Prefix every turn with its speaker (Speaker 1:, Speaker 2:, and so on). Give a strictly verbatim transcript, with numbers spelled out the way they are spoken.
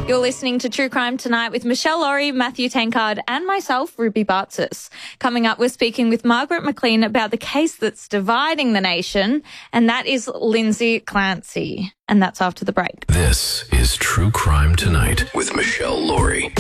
Speaker 1: You're listening to True Crime Tonight with Michelle Laurie, Matthew Tankard and myself, Ruby Bartzis. Coming up, we're speaking with Margaret McLean about the case that's dividing the nation, and that is Lindsay Clancy. And that's after the break.
Speaker 2: This is True Crime Tonight with Michelle Laurie.